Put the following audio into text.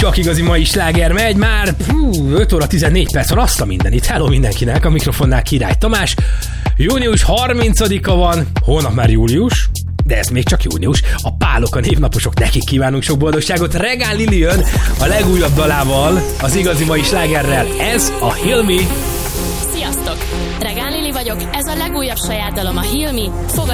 Csak igazi mai sláger megy, már 5 óra 14 perc van, azt a mindenit. Hello mindenkinek, a mikrofonnál Király Tamás. Június 30-a van, holnap már július, de ez még csak június. A pálok, a névnaposok, nekik kívánunk sok boldogságot. Regál Lili jön a legújabb dalával, az igazi mai slágerrel. Ez a Heal Me. Sziasztok! Regál Lili vagyok, ez a legújabb saját dalom, a Heal Me.